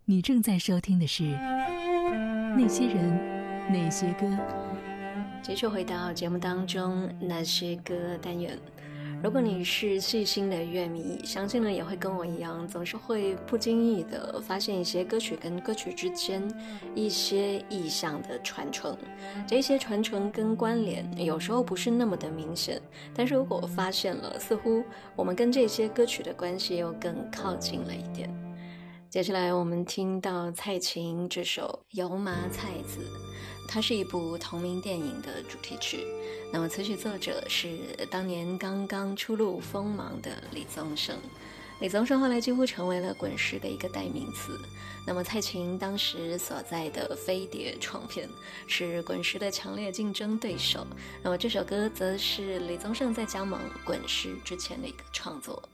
你正在收听的是那些人那些歌。 继续回到节目当中那些歌单元。如果你是细心的乐迷，相信呢也会跟我一样，总是会不经意的发现一些歌曲跟歌曲之间一些意象的传承。这些传承跟关联有时候不是那么的明显，但是如果我发现了，似乎我们跟这些歌曲的关系又更靠近了一点。接下来我们听到蔡琴这首《油麻菜籽》，它是一部同名电影的主题曲。那么词曲作者是当年刚刚初露锋芒的李宗盛。李宗盛后来几乎成为了滚石的一个代名词。那么蔡琴当时所在的飞碟唱片是滚石的强烈竞争对手。那么这首歌则是李宗盛在加盟滚石之前的一个创作。